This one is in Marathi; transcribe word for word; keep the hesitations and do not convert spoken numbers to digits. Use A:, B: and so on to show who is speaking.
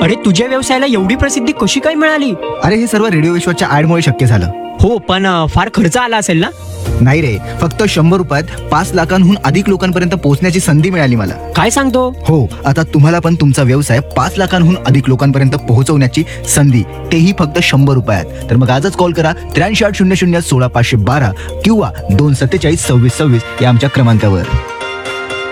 A: अरे तुझ्या व्यवसायाला एवढी प्रसिद्धी कशी काय मिळाली?
B: अरे हे सर्व रेडिओ विश्वाच्या ऍडमुळे शक्य झालं.
A: हो, पण अ, फार खर्च आला असेल ना?
B: नाही रे, फक्त शंभर रुपयात पाच लाखांहून अधिक लोकांपर्यंत पोहोचण्याची संधी मिळाली मला.
A: काय सांगतो?
B: हो, आता तुम्हाला पण तुमचा व्यवसाय पाच लाखांहून अधिक लोकांपर्यंत पोहोचवण्याची संधी, तेही फक्त शंभर रुपयात. तर मग आजच कॉल करा त्र्याऐंशी आठ शून्य शून्य सोळा पाचशे बारा किंवा दोन सत्तेचाळीस सव्वीस सव्वीस या आमच्या क्रमांकावर.